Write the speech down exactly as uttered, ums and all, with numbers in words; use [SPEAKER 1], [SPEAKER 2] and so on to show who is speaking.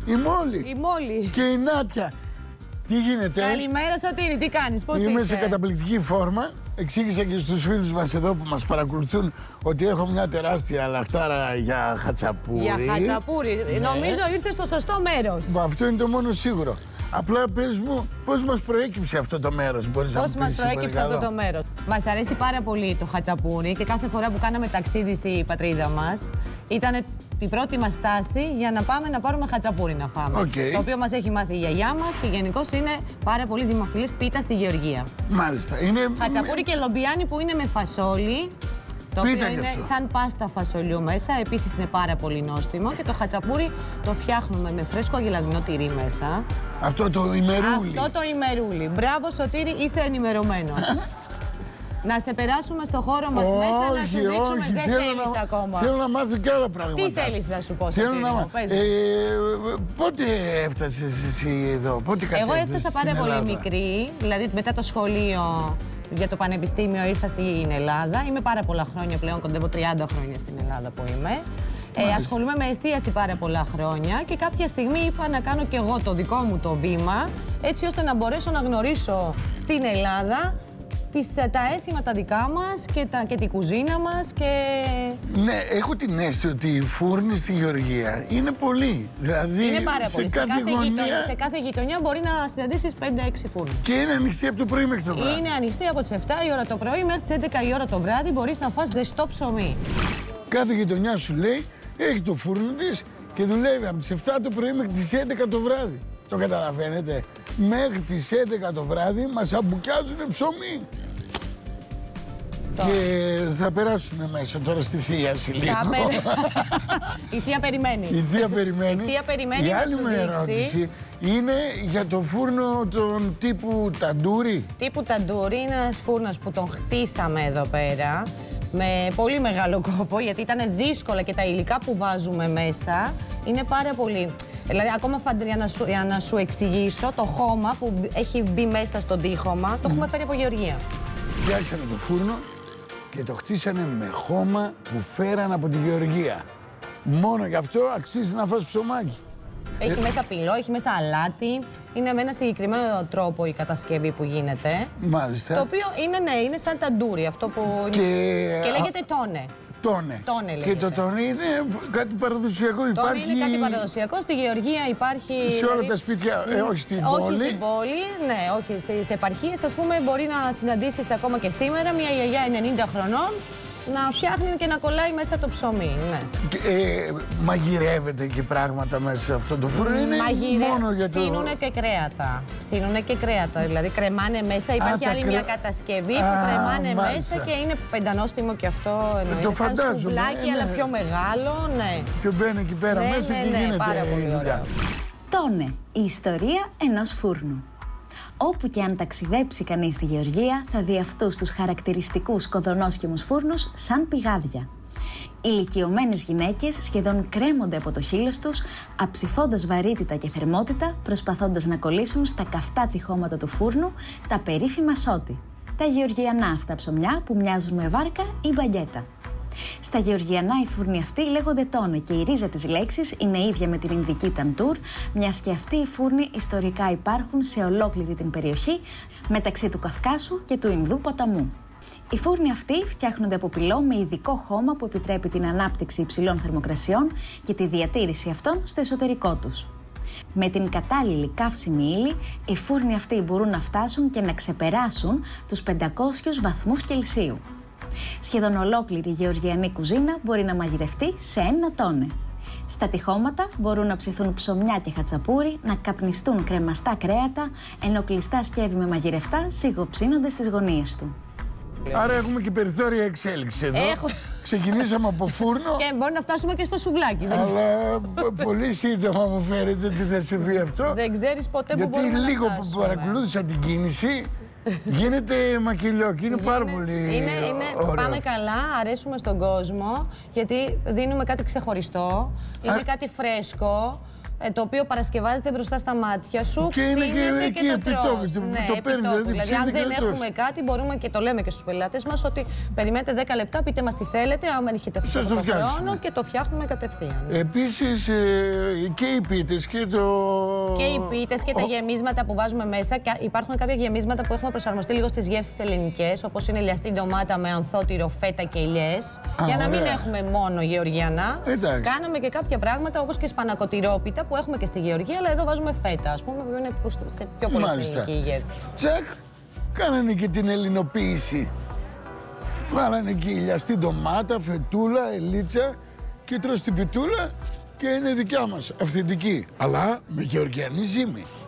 [SPEAKER 1] Η Μόλη.
[SPEAKER 2] Η Μόλη.
[SPEAKER 1] Και η Νάτια. Τι γίνεται?
[SPEAKER 2] Καλημέρα Σωτήρη, τι κάνεις, πώς
[SPEAKER 1] Είμαι
[SPEAKER 2] είσαι?
[SPEAKER 1] σε καταπληκτική φόρμα. Εξήγησα και στους φίλους μας εδώ που μας παρακολουθούν ότι έχω μια τεράστια λαχτάρα για χατσαπούρι.
[SPEAKER 2] Για χατσαπούρι. Ναι. Νομίζω ήρθε στο σωστό μέρος.
[SPEAKER 1] Αυτό είναι το μόνο σίγουρο. Απλά πες μου πώς μας προέκυψε αυτό το μέρος. Μπορείς
[SPEAKER 2] πώς
[SPEAKER 1] να μου
[SPEAKER 2] μας
[SPEAKER 1] πεις,
[SPEAKER 2] προέκυψε
[SPEAKER 1] παρακαλώ.
[SPEAKER 2] αυτό το μέρος. Μας αρέσει πάρα πολύ το χατσαπούρι και κάθε φορά που κάναμε ταξίδι στη πατρίδα μας ήταν η πρώτη μας στάση για να πάμε να πάρουμε χατσαπούρι να φάμε.
[SPEAKER 1] Okay.
[SPEAKER 2] Το οποίο μας έχει μάθει η γιαγιά μας και γενικώς είναι πάρα πολύ δημοφιλής πίτα στη Γεωργία.
[SPEAKER 1] Μάλιστα. Είναι...
[SPEAKER 2] Χατσαπούρι και λομπιάνι που είναι με φασόλι. Το
[SPEAKER 1] Πίτα
[SPEAKER 2] οποίο είναι
[SPEAKER 1] αυτό.
[SPEAKER 2] σαν πάστα φασολιού μέσα, επίσης είναι πάρα πολύ νόστιμο και το χατσαπούρι το φτιάχνουμε με φρέσκο αγελαδινό τυρί μέσα.
[SPEAKER 1] Αυτό το ημερούλι.
[SPEAKER 2] Αυτό το ημερούλι. Μπράβο Σωτήρη, είσαι ενημερωμένος. Να σε περάσουμε στο χώρο μας
[SPEAKER 1] όχι,
[SPEAKER 2] μέσα, να σου δείξουμε,
[SPEAKER 1] όχι,
[SPEAKER 2] δεν
[SPEAKER 1] θέλω
[SPEAKER 2] θέλεις
[SPEAKER 1] να,
[SPEAKER 2] ακόμα.
[SPEAKER 1] Θέλω να μάθω και άλλα πράγματα.
[SPEAKER 2] Τι θέλεις να σου πω,
[SPEAKER 1] Θέλω
[SPEAKER 2] Σωτήρη,
[SPEAKER 1] να
[SPEAKER 2] μου,
[SPEAKER 1] μάθω.
[SPEAKER 2] πες
[SPEAKER 1] Ε,
[SPEAKER 2] μου.
[SPEAKER 1] πότε έφτασες εσύ εδώ, πότε κατέβηκες?
[SPEAKER 2] Εγώ έφτασα πάρα πολύ μικρή, δηλαδή μετά το σχολείο για το πανεπιστήμιο ήρθα στην Ελλάδα. Είμαι πάρα πολλά χρόνια πλέον, κοντεύω τριάντα χρόνια στην Ελλάδα που είμαι. Ε, ασχολούμαι με εστίαση πάρα πολλά χρόνια και κάποια στιγμή είπα να κάνω και εγώ το δικό μου το βήμα, έτσι ώστε να μπορέσω να γνωρίσω στην Ελλάδα τις, τα έθιμα τα δικά μας και, τα, και την κουζίνα μας και...
[SPEAKER 1] Ναι, έχω την αίσθηση ότι οι φούρνοι στη Γεωργία είναι πολλοί. Δηλαδή,
[SPEAKER 2] είναι πάρα
[SPEAKER 1] σε
[SPEAKER 2] πολύ. Σε
[SPEAKER 1] κάθε,
[SPEAKER 2] κάθε,
[SPEAKER 1] γωνία...
[SPEAKER 2] γειτονιά, σε κάθε γειτονιά μπορεί να συναντήσεις πέντε έξι φούρνους.
[SPEAKER 1] Και είναι ανοιχτή από το πρωί μέχρι το βράδυ.
[SPEAKER 2] Είναι ανοιχτή από τις επτά η ώρα το πρωί μέχρι τις έντεκα η ώρα το βράδυ. Μπορείς να φας ζεστό ψωμί.
[SPEAKER 1] Κάθε γειτονιά σου λέει έχει το φούρνο της και δουλεύει από τις επτά το πρωί μέχρι τις έντεκα το βράδυ. Το καταλαβαίνετε? Μέχρι τις έντεκα το βράδυ μας αμπουκιάζουν ψωμί. Το. Και θα περάσουμε μέσα τώρα στη θίαση λίγο.
[SPEAKER 2] Η θεία περιμένει.
[SPEAKER 1] Η θεία περιμένει.
[SPEAKER 2] Η θεία περιμένει.
[SPEAKER 1] Η
[SPEAKER 2] να
[SPEAKER 1] άλλη
[SPEAKER 2] σου
[SPEAKER 1] μου
[SPEAKER 2] δείξει.
[SPEAKER 1] ερώτηση είναι για το φούρνο τον τύπου ταντούρι.
[SPEAKER 2] Τύπου ταντούρι είναι ένας φούρνος που τον χτίσαμε εδώ πέρα με πολύ μεγάλο κόπο, γιατί ήταν δύσκολα και τα υλικά που βάζουμε μέσα είναι πάρα πολύ. Δηλαδή, ακόμα φαντ, για, να σου, για να σου εξηγήσω, το χώμα που έχει μπει μέσα στον τείχομα το έχουμε φέρει από Γεωργία.
[SPEAKER 1] Φτιάξανε το φούρνο και το χτίσανε με χώμα που φέραν από τη Γεωργία. Μόνο γι' αυτό αξίζει να φας ψωμάκι.
[SPEAKER 2] Έχει ε... μέσα πυλό, έχει μέσα αλάτι. Είναι με ένα συγκεκριμένο τρόπο η κατασκευή που γίνεται.
[SPEAKER 1] Μάλιστα.
[SPEAKER 2] Το οποίο είναι, ναι, είναι σαν ταντούρι, αυτό που
[SPEAKER 1] και...
[SPEAKER 2] είναι... και λέγεται τόνε.
[SPEAKER 1] Τόνε.
[SPEAKER 2] Τόνε λέγεται.
[SPEAKER 1] Και το τόνε είναι κάτι παραδοσιακό.
[SPEAKER 2] Τόνε
[SPEAKER 1] υπάρχει...
[SPEAKER 2] είναι κάτι παραδοσιακό. Στη Γεωργία υπάρχει.
[SPEAKER 1] Σε όλα
[SPEAKER 2] δηλαδή...
[SPEAKER 1] τα σπίτια, ε, όχι στην
[SPEAKER 2] όχι
[SPEAKER 1] πόλη.
[SPEAKER 2] Όχι στην πόλη, ναι, όχι. Στις επαρχίες, ας πούμε, μπορεί να συναντήσεις ακόμα και σήμερα μια γιαγιά ενενήντα χρονών να φτιάχνει και να κολλάει μέσα το ψωμί. Ναι.
[SPEAKER 1] Ε, μαγειρεύεται και πράγματα μέσα σε αυτό το φούρνο. Είναι
[SPEAKER 2] Μαγειρε...
[SPEAKER 1] μόνο για το...
[SPEAKER 2] Ψήνουνε και κρέατα. Ψήνουνε και κρέατα. Δηλαδή κρεμάνε μέσα. Υπάρχει
[SPEAKER 1] Α,
[SPEAKER 2] άλλη
[SPEAKER 1] κρε...
[SPEAKER 2] μια κατασκευή
[SPEAKER 1] Α,
[SPEAKER 2] που κρεμάνε
[SPEAKER 1] μάλιστα.
[SPEAKER 2] μέσα και είναι πεντανόστιμο και αυτό. Εννοείται.
[SPEAKER 1] Το φαντάζομαι.
[SPEAKER 2] Σαν σουβλάκι,
[SPEAKER 1] ε, ναι.
[SPEAKER 2] αλλά πιο μεγάλο. Ναι.
[SPEAKER 1] Και μπαίνει εκεί πέρα
[SPEAKER 2] ναι,
[SPEAKER 1] μέσα
[SPEAKER 2] ναι,
[SPEAKER 1] και
[SPEAKER 2] ναι,
[SPEAKER 1] γίνεται
[SPEAKER 2] πάρα πολύ ωραίο.
[SPEAKER 3] Τόνε, η ιστορία ενός φούρνου. Όπου και αν ταξιδέψει κανείς στη Γεωργία, θα δει αυτούς τους χαρακτηριστικούς κοδωνόσχημους φούρνους σαν πηγάδια. Ηλικιωμένες γυναίκες σχεδόν κρέμονται από το χείλος τους, αψηφώντας βαρύτητα και θερμότητα, προσπαθώντας να κολλήσουν στα καυτά τυχώματα του φούρνου τα περίφημα σότι. Τα γεωργιανά αυτά ψωμιά που μοιάζουν με βάρκα ή μπαγκέτα. Στα γεωργιανά οι φούρνοι αυτοί λέγονται τόνε και η ρίζα της λέξης είναι ίδια με την Ινδική ταντούρ, μιας και αυτοί οι φούρνοι ιστορικά υπάρχουν σε ολόκληρη την περιοχή μεταξύ του Καυκάσου και του Ινδού ποταμού. Οι φούρνοι αυτοί φτιάχνονται από πυλό με ειδικό χώμα που επιτρέπει την ανάπτυξη υψηλών θερμοκρασιών και τη διατήρηση αυτών στο εσωτερικό τους. Με την κατάλληλη καύσιμη ύλη, οι φούρνοι αυτοί μπορούν να φτάσουν και να ξεπεράσουν τους πεντακόσιους βαθμούς Κελσίου. Σχεδόν ολόκληρη η γεωργιανή κουζίνα μπορεί να μαγειρευτεί σε ένα τόνε. Στα τυχώματα μπορούν να ψηθούν ψωμιά και χατσαπούρι, να καπνιστούν κρεμαστά κρέατα, ενώ κλειστά σκεύη με μαγειρευτά σιγοψύνονται στις γωνίες του.
[SPEAKER 1] Άρα έχουμε και περιθώρια εξέλιξη εδώ.
[SPEAKER 2] Έχω...
[SPEAKER 1] Ξεκινήσαμε από φούρνο.
[SPEAKER 2] Και μπορεί να φτάσουμε και στο σουβλάκι. Δεν
[SPEAKER 1] αλλά πολύ σύντομα μου φέρετε τι θα συμβεί αυτό.
[SPEAKER 2] Δεν ξέρεις ποτέ που μπορούμε να
[SPEAKER 1] φτάσουμε. Γιατί
[SPEAKER 2] φτάσουμε.
[SPEAKER 1] λίγο που παρακολούθησα την κίνηση, γίνεται μακελιό και είναι πάρα πολύ
[SPEAKER 2] είναι, είναι,
[SPEAKER 1] ωραίο.
[SPEAKER 2] Πάμε καλά, αρέσουμε στον κόσμο, γιατί δίνουμε κάτι ξεχωριστό, είναι
[SPEAKER 1] Α...
[SPEAKER 2] κάτι φρέσκο. ε, το οποίο παρασκευάζεται μπροστά στα μάτια σου,
[SPEAKER 1] και είναι και,
[SPEAKER 2] και,
[SPEAKER 1] και,
[SPEAKER 2] και το
[SPEAKER 1] επιτόπου,
[SPEAKER 2] τρως.
[SPEAKER 1] το,
[SPEAKER 2] Ναι,
[SPEAKER 1] το παίρνει,
[SPEAKER 2] επιτόπου.
[SPEAKER 1] δηλαδή,
[SPEAKER 2] Δηλαδή, αν δεν
[SPEAKER 1] και
[SPEAKER 2] έχουμε κάτι, μπορούμε και το λέμε και στους πελάτες μας ότι περιμένετε δέκα λεπτά, πείτε μας τι θέλετε, άμα έχετε
[SPEAKER 1] Σας το
[SPEAKER 2] χρόνο
[SPEAKER 1] φτιάξουμε.
[SPEAKER 2] και το φτιάχνουμε κατευθείαν.
[SPEAKER 1] Επίσης ε, και οι πίτες και το...
[SPEAKER 2] Και οι πίτες και τα γεμίσματα που βάζουμε μέσα. Και υπάρχουν κάποια γεμίσματα που έχουμε προσαρμοστεί λίγο στις γεύσεις ελληνικές, όπως είναι λιαστή ντομάτα με ανθότυρο, φέτα και ηλιές. Για να μην
[SPEAKER 1] ωραία.
[SPEAKER 2] έχουμε μόνο γεωργιανά.
[SPEAKER 1] Εντάξει.
[SPEAKER 2] Κάναμε και κάποια πράγματα όπως και σπανακοτηρόπιτα που έχουμε και στη γεωργία, αλλά εδώ βάζουμε φέτα, ας πούμε, που είναι πιο πολύ στην ελληνική γεύση.
[SPEAKER 1] Τσακ, κάνανε και την ελληνοποίηση. Βάλανε εκεί λιαστή ντομάτα, φετούλα, ελίτσα και τρως την πιτούλα και είναι δικιά μας, αυθεντική. Αλλά με γεωργιανή ζύμη.